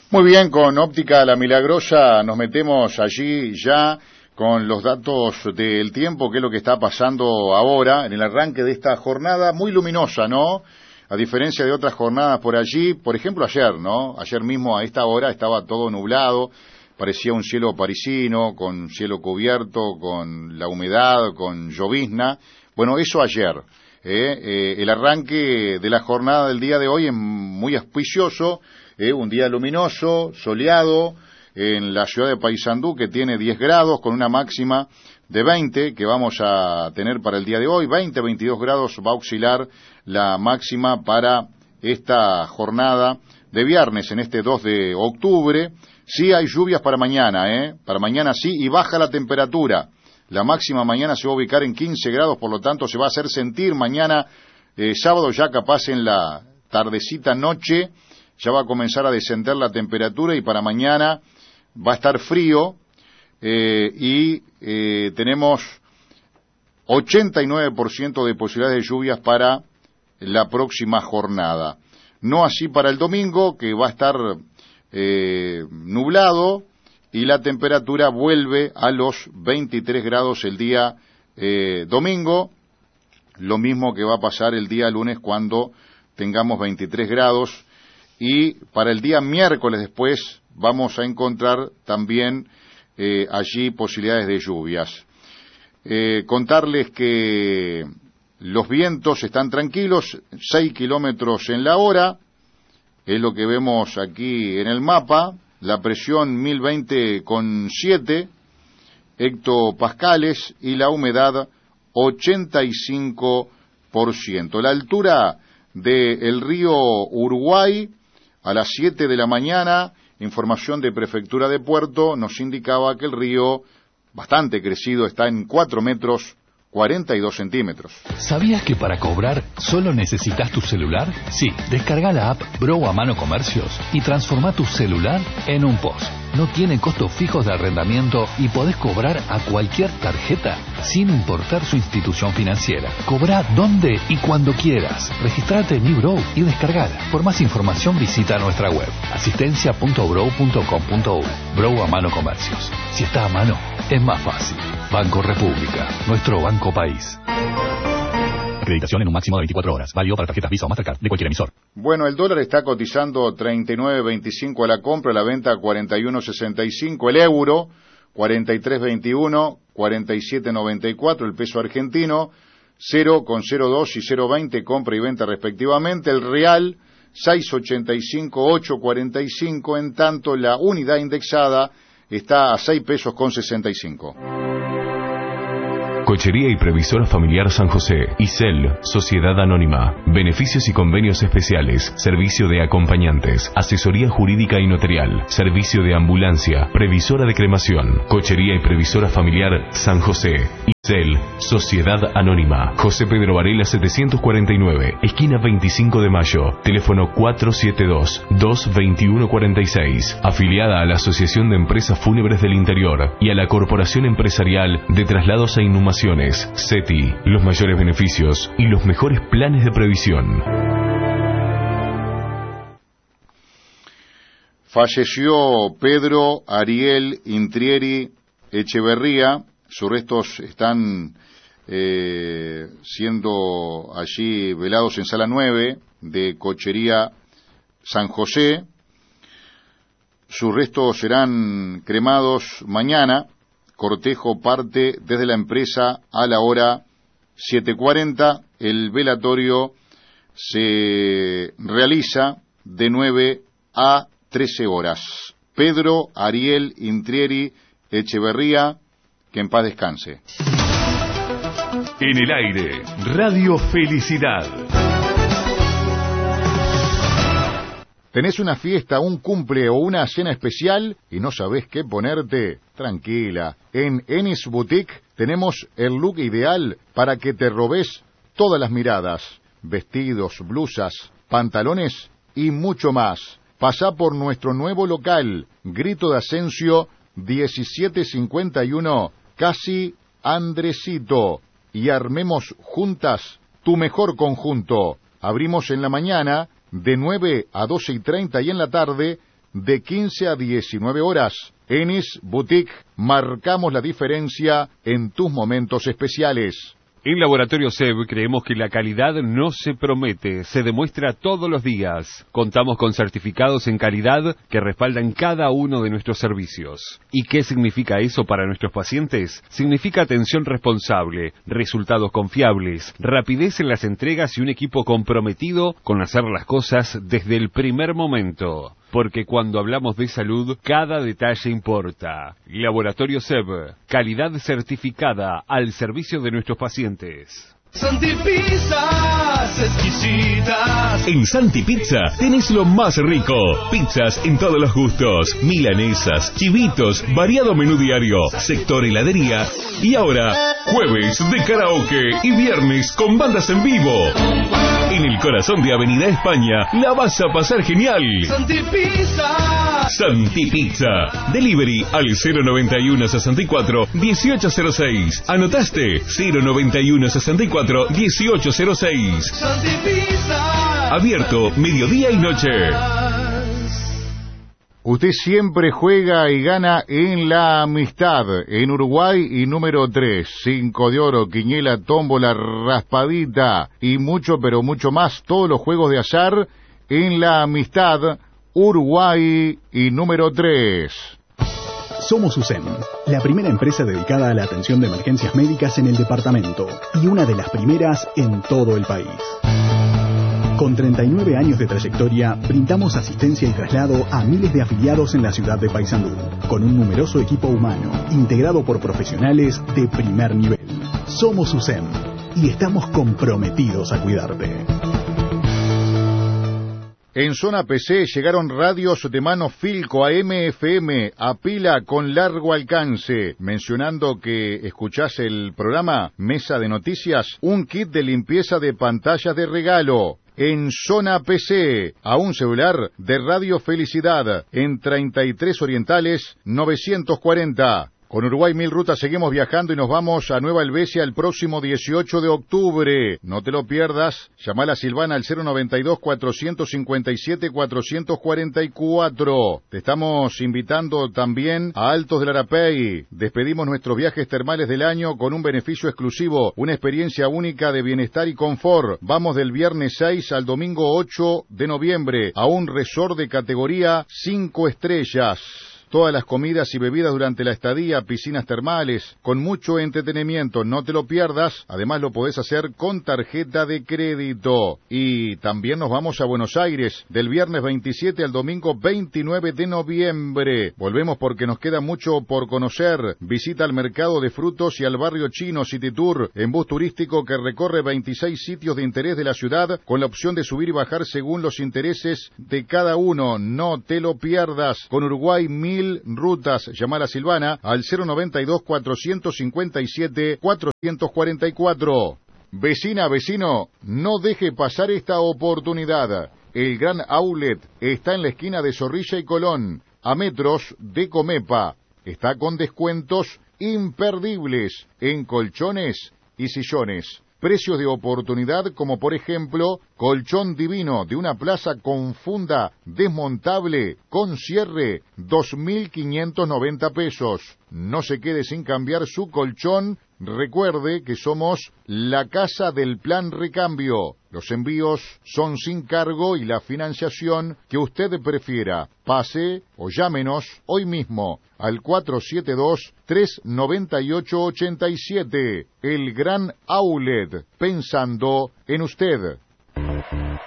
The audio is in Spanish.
Muy bien, con Óptica La Milagrosa nos metemos allí ya con los datos del tiempo, que es lo que está pasando ahora en el arranque de esta jornada muy luminosa, ¿no? A diferencia de otras jornadas por allí, por ejemplo ayer, ¿no? Ayer mismo a esta hora estaba todo nublado, parecía un cielo parisino, con cielo cubierto, con la humedad, con llovizna. Bueno, eso ayer. El arranque de la jornada del día de hoy es muy auspicioso, un día luminoso, soleado, en la ciudad de Paysandú, que tiene 10 grados, con una máxima de 20, que vamos a tener para el día de hoy. 20, 22 grados va a oscilar la máxima para esta jornada de viernes, en este 2 de octubre. Sí hay lluvias para mañana, para mañana sí, y baja la temperatura. La máxima mañana se va a ubicar en 15 grados, por lo tanto se va a hacer sentir mañana, sábado ya capaz en la tardecita noche, ya va a comenzar a descender la temperatura y para mañana va a estar frío y tenemos 89% de posibilidades de lluvias para la próxima jornada. No así para el domingo, que va a estar nublado y la temperatura vuelve a los 23 grados el día domingo, lo mismo que va a pasar el día lunes cuando tengamos 23 grados. Y para el día miércoles después vamos a encontrar también allí posibilidades de lluvias. Contarles que los vientos están tranquilos, 6 kilómetros en la hora, es lo que vemos aquí en el mapa, la presión 1020,7 hectopascales y la humedad 85%. La altura del río Uruguay a las 7 de la mañana, información de Prefectura de Puerto, nos indicaba que el río, bastante crecido, está en 4 metros 42 centímetros. ¿Sabías que para cobrar solo necesitas tu celular? Sí, descarga la app Bro a Mano Comercios y transforma tu celular en un POS. No tiene costos fijos de arrendamiento y podés cobrar a cualquier tarjeta sin importar su institución financiera. Cobrá donde y cuando quieras. Registrate en eBro y descargala. Por más información visita nuestra web asistencia.bro.com.uy. Bro a Mano Comercios. Si está a mano, es más fácil. Banco República, nuestro banco país. Acreditación en un máximo de 24 horas. Válido para tarjetas Visa o Mastercard de cualquier emisor. Bueno, el dólar está cotizando 39.25 a la compra, a la venta 41.65. El euro 43.21, 47.94. El peso argentino 0,02 y 0,20, compra y venta respectivamente. El real 6.85, 8.45. En tanto, la unidad indexada está a 6 pesos con 65. Cochería y Previsora Familiar San José, ISEL, Sociedad Anónima, beneficios y convenios especiales, servicio de acompañantes, asesoría jurídica y notarial, servicio de ambulancia, previsora de cremación, Cochería y Previsora Familiar San José, ISEL, Sociedad Anónima, José Pedro Varela 749, esquina 25 de Mayo, teléfono 472-22146, afiliada a la Asociación de Empresas Fúnebres del Interior y a la Corporación Empresarial de Traslados e Inhumaciones, CETI, los mayores beneficios y los mejores planes de previsión. Falleció Pedro Ariel Intrieri Echeverría. Sus restos están siendo allí velados en Sala 9 de Cochería San José. Sus restos serán cremados mañana. Cortejo parte desde la empresa a la hora 7:40. El velatorio se realiza de 9 a 13 horas. Pedro Ariel Intrieri Echeverría, que en paz descanse. En el aire, Radio Felicidad. ¿Tenés una fiesta, un cumple o una cena especial y no sabés qué ponerte? Tranquila, en Enis Boutique tenemos el look ideal para que te robes todas las miradas, vestidos, blusas, pantalones y mucho más. Pasá por nuestro nuevo local, Grito de Asensio 1751, casi Andresito, y armemos juntas tu mejor conjunto. Abrimos en la mañana de 9 a 12:30 y en la tarde de 15 a 19 horas. Enis Boutique, marcamos la diferencia en tus momentos especiales. En Laboratorio SEB creemos que la calidad no se promete, se demuestra todos los días. Contamos con certificados en calidad que respaldan cada uno de nuestros servicios. ¿Y qué significa eso para nuestros pacientes? Significa atención responsable, resultados confiables, rapidez en las entregas y un equipo comprometido con hacer las cosas desde el primer momento. Porque cuando hablamos de salud, cada detalle importa. Laboratorio SEB, calidad certificada al servicio de nuestros pacientes. Santi Pizzas exquisitas. En Santi Pizza tenés lo más rico. Pizzas en todos los gustos, milanesas, chivitos, variado menú diario, sector heladería y ahora jueves de karaoke y viernes con bandas en vivo. En el corazón de Avenida España la vas a pasar genial. Santi Pizza. Santi Pizza. Delivery al 091 64 1806. ¿Anotaste? 091 64 1806. Santi Pizza. Abierto mediodía y noche. Usted siempre juega y gana en La Amistad, en Uruguay y número 3. 5 de oro, quiniela, tómbola, raspadita y mucho, pero mucho más. Todos los juegos de azar en La Amistad, Uruguay y número 3. Somos USEM, la primera empresa dedicada a la atención de emergencias médicas en el departamento y una de las primeras en todo el país. Con 39 años de trayectoria, brindamos asistencia y traslado a miles de afiliados en la ciudad de Paysandú, con un numeroso equipo humano, integrado por profesionales de primer nivel. Somos USEM y estamos comprometidos a cuidarte. En Zona PC llegaron radios de mano Filco AM FM a pila con largo alcance. Mencionando que escuchás el programa Mesa de Noticias, un kit de limpieza de pantallas de regalo. En Zona PC, a un celular de Radio Felicidad, en 33 Orientales 940. Con Uruguay 1000 Rutas seguimos viajando y nos vamos a Nueva Helvecia el próximo 18 de octubre. No te lo pierdas. Llamala a Silvana al 092-457-444. Te estamos invitando también a Altos del Arapey. Despedimos nuestros viajes termales del año con un beneficio exclusivo, una experiencia única de bienestar y confort. Vamos del viernes 6 al domingo 8 de noviembre a un resort de categoría 5 estrellas. Todas las comidas y bebidas durante la estadía, piscinas termales, con mucho entretenimiento, no te lo pierdas. Además lo podés hacer con tarjeta de crédito. Y también nos vamos a Buenos Aires, del viernes 27 al domingo 29 de noviembre. Volvemos porque nos queda mucho por conocer. Visita al mercado de frutos y al barrio chino City Tour, en bus turístico que recorre 26 sitios de interés de la ciudad, con la opción de subir y bajar según los intereses de cada uno. No te lo pierdas. Con Uruguay 1000 Rutas, llamar a Silvana al 092-457-444. Vecina, vecino, no deje pasar esta oportunidad. El gran outlet está en la esquina de Zorrilla y Colón, a metros de Comepa. Está con descuentos imperdibles en colchones y sillones. Precios de oportunidad como por ejemplo, colchón divino de una plaza con funda desmontable con cierre, 2.590 pesos. No se quede sin cambiar su colchón. Recuerde que somos la casa del plan recambio. Los envíos son sin cargo y la financiación que usted prefiera. Pase o llámenos hoy mismo al 472-398-87. El Gran Outlet, pensando en usted.